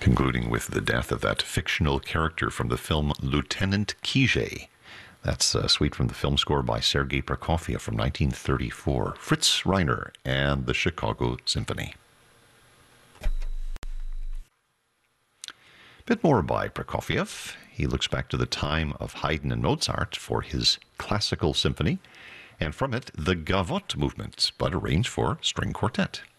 concluding with the death of that fictional character from the film Lieutenant Kijé. That's a suite from the film score by Sergei Prokofiev from 1934, Fritz Reiner and the Chicago Symphony. A bit more by Prokofiev. He looks back to the time of Haydn and Mozart for his classical symphony, and from it, the Gavotte movement, but arranged for string quartet.